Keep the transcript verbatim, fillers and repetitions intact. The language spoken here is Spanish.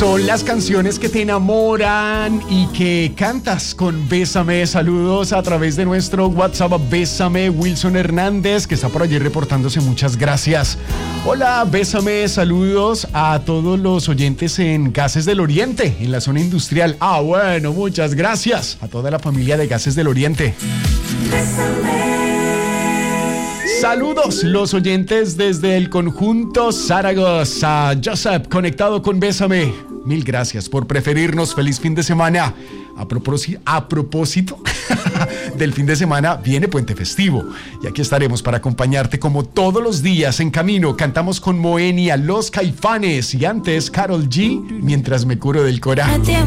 Son las canciones que te enamoran y que cantas con Bésame. Saludos a través de nuestro WhatsApp. Bésame, Wilson Hernández, que está por allí reportándose. Muchas gracias. Hola, Bésame. Saludos a todos los oyentes en Gases del Oriente, en la zona industrial. Ah, bueno, muchas gracias a toda la familia de Gases del Oriente. Bésame. Saludos los oyentes desde el conjunto Zaragoza. Joseph, conectado con Bésame. Mil gracias por preferirnos. Feliz fin de semana. A propósito, a propósito del fin de semana, viene Puente Festivo. Y aquí estaremos para acompañarte como todos los días en camino. Cantamos con Moenia, Los Caifanes y antes Karol G, Mientras me curo del coraje.